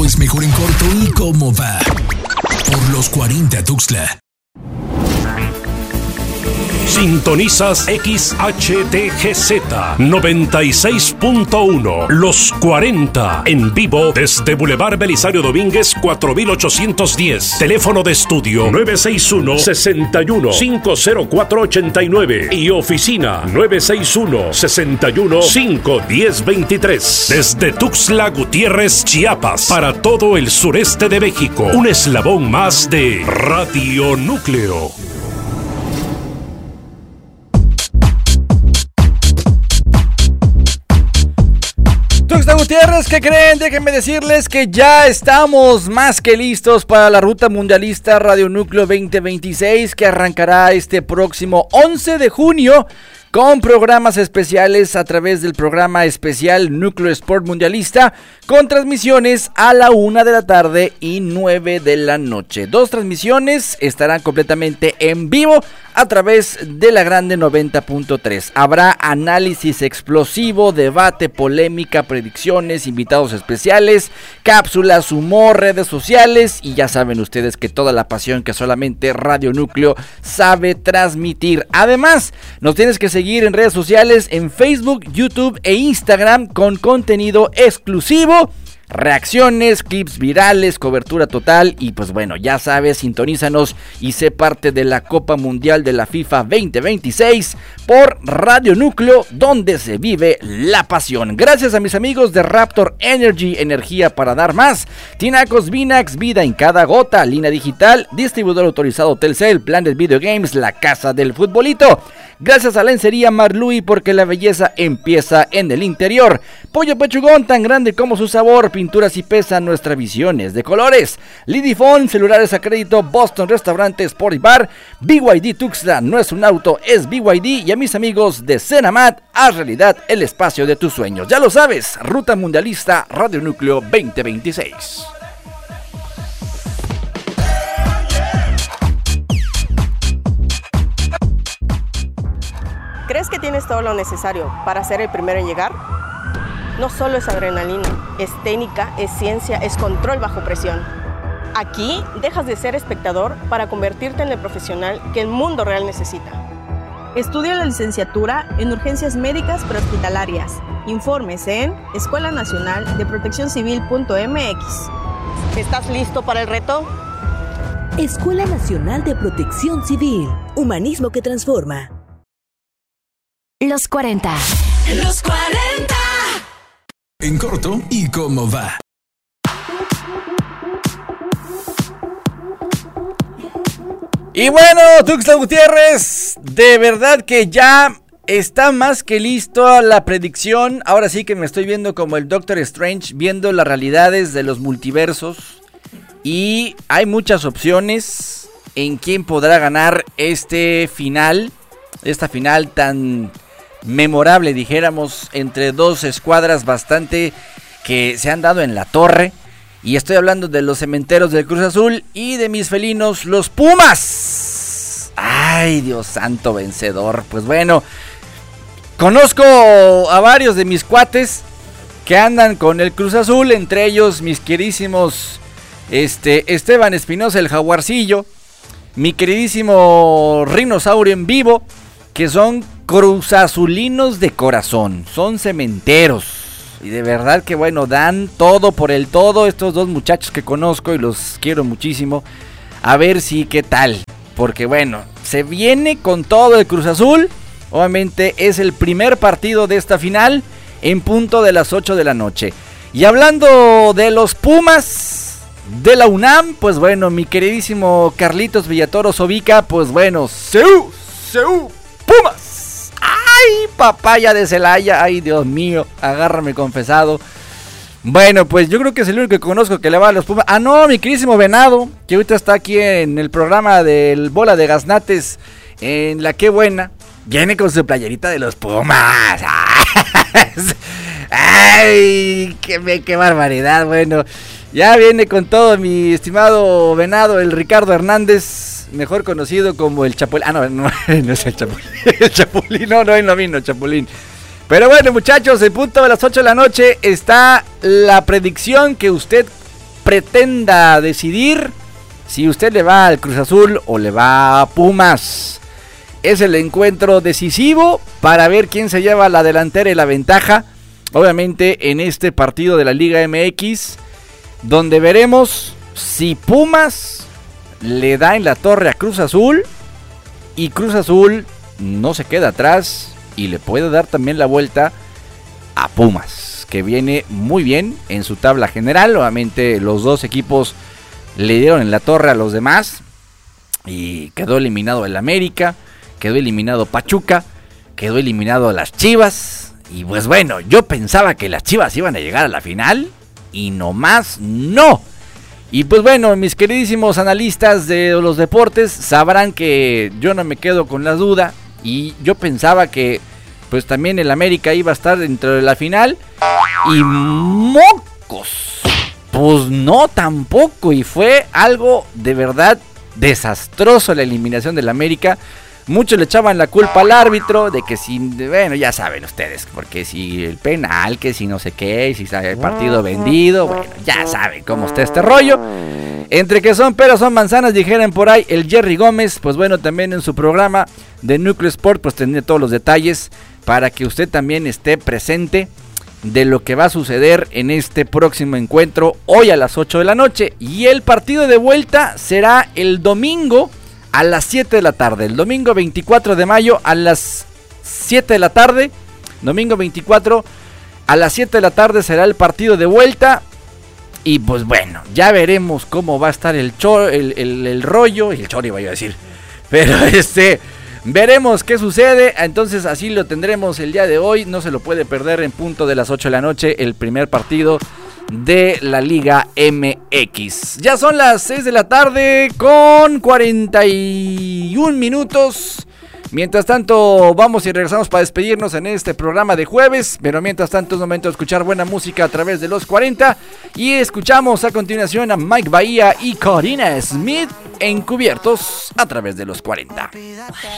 es mejor en corto y cómo va. Por los 40 Tuxtla. Sintonizas XHTGZ 96.1 Los 40 en vivo desde Boulevard Belisario Domínguez 4810. Teléfono de estudio 961-61-50489 y oficina 961-61-51023. Desde Tuxtla Gutiérrez, Chiapas, para todo el sureste de México. Un eslabón más de Radio Núcleo. Tuxtla Gutiérrez, ¿qué creen? Déjenme decirles que ya estamos más que listos para la Ruta Mundialista Radio Núcleo 2026, que arrancará este próximo 11 de junio con programas especiales a través del programa especial Núcleo Sport Mundialista, con transmisiones a la 1 de la tarde y 9 de la noche. 2 transmisiones estarán completamente en vivo a través de la Grande 90.3. Habrá análisis explosivo, debate, polémica, predicciones, invitados especiales, cápsulas, humor, redes sociales y ya saben ustedes que toda la pasión que solamente Radio Núcleo sabe transmitir. Además, nos tienes que seguir en redes sociales, en Facebook, YouTube e Instagram con contenido exclusivo, reacciones, clips virales, cobertura total y pues bueno, ya sabes, sintonízanos y sé parte de la Copa Mundial de la FIFA 2026 por Radio Núcleo, donde se vive la pasión. Gracias a mis amigos de Raptor Energy, energía para dar más. Tinacos Vinax, vida en cada gota. Línea digital, distribuidor autorizado Telcel, Planet Video Games, la casa del futbolito. Gracias a Lencería Marlui, porque la belleza empieza en el interior. Pollo Pechugón, tan grande como su sabor. Pinturas y pesa, nuestra visión es de colores. Lidifone, celulares a crédito. Boston Restaurante Sport y Bar. BYD Tuxtla, no es un auto, es BYD. Y a mis amigos de Cenamat, haz realidad el espacio de tus sueños. Ya lo sabes, Ruta Mundialista Radio Núcleo 2026. ¿Crees que tienes todo lo necesario para ser el primero en llegar? No solo es adrenalina, es técnica, es ciencia, es control bajo presión. Aquí dejas de ser espectador para convertirte en el profesional que el mundo real necesita. Estudia la licenciatura en urgencias médicas prehospitalarias. Informes en Escuela Nacional de Protección Civil.mx. ¿Estás listo para el reto? Escuela Nacional de Protección Civil. Humanismo que transforma. Los 40. Los 40. En corto y cómo va. Y bueno, Tuxtla Gutiérrez, de verdad que ya está más que listo la predicción. Ahora sí que me estoy viendo como el Doctor Strange, viendo las realidades de los multiversos. Y hay muchas opciones en quién podrá ganar esta final tan memorable, dijéramos, entre dos escuadras bastante que se han dado en la torre. Y estoy hablando de los Cementeros del Cruz Azul y de mis felinos, los Pumas. Ay, Dios santo vencedor. Pues bueno, conozco a varios de mis cuates que andan con el Cruz Azul, entre ellos mis queridísimos Esteban Espinosa, el Jaguarcillo, mi queridísimo Rinosaurio en vivo, que son cruzazulinos de corazón, son cementeros. Y de verdad que bueno, dan todo por el todo estos dos muchachos que conozco y los quiero muchísimo. A ver si qué tal, porque bueno, se viene con todo el Cruz Azul. Obviamente es el primer partido de esta final en punto de las 8 de la noche. Y hablando de los Pumas de la UNAM, pues bueno, mi queridísimo Carlitos Villatoro Sobica, pues bueno, ¡Seú! ¡Pumas! ¡Ay, papaya de Celaya! ¡Ay, Dios mío! Agárrame confesado. Bueno, pues yo creo que es el único que conozco que le va a los Pumas. Ah, no, mi queridísimo Venado, que ahorita está aquí en el programa del Bola de Gaznates en La Qué Buena. Viene con su playerita de los Pumas. ¡Ay! ¡Qué barbaridad! Bueno, ya viene con todo mi estimado Venado, el Ricardo Hernández, mejor conocido como el Chapulín. Ah, no es el Chapulín. El Chapulín, no vino el Chapulín. Pero bueno, muchachos, en punto de las 8 de la noche está la predicción que usted pretenda decidir si usted le va al Cruz Azul o le va a Pumas. Es el encuentro decisivo para ver quién se lleva la delantera y la ventaja, obviamente en este partido de la Liga MX, donde veremos si Pumas le da en la torre a Cruz Azul y Cruz Azul no se queda atrás y le puede dar también la vuelta a Pumas, que viene muy bien en su tabla general. Obviamente los dos equipos le dieron en la torre a los demás y quedó eliminado el América, quedó eliminado Pachuca, quedó eliminado las Chivas. Y pues bueno, yo pensaba que las Chivas iban a llegar a la final y nomás no. Y pues bueno, mis queridísimos analistas de los deportes sabrán que yo no me quedo con la duda. Y yo pensaba que pues también el América iba a estar dentro de la final. Y mocos, pues no tampoco. Y fue algo de verdad desastroso la eliminación del América. Muchos le echaban la culpa al árbitro de que si, bueno, ya saben ustedes, porque si el penal, que si no sé qué, si sale el partido vendido, bueno, ya saben cómo está este rollo. Entre que son peras son manzanas, dijeran por ahí el Jerry Gómez. Pues bueno, también en su programa de Núcleo Sport, pues tiene todos los detalles para que usted también esté presente de lo que va a suceder en este próximo encuentro hoy a las 8 de la noche. Y el partido de vuelta será el domingo a las 7 de la tarde, el domingo 24 de mayo a las 7 de la tarde, domingo 24 a las 7 de la tarde será el partido de vuelta. Y pues bueno, ya veremos cómo va a estar el rollo, el chori voy a decir, pero veremos qué sucede. Entonces así lo tendremos el día de hoy, no se lo puede perder en punto de las 8 de la noche, el primer partido de la Liga MX. Ya son las 6 de la tarde con 41 minutos. Mientras tanto, vamos y regresamos para despedirnos en este programa de jueves. Pero mientras tanto es momento de escuchar buena música a través de los 40. Y escuchamos a continuación a Mike Bahía y Corina Smith encubiertos a través de los 40.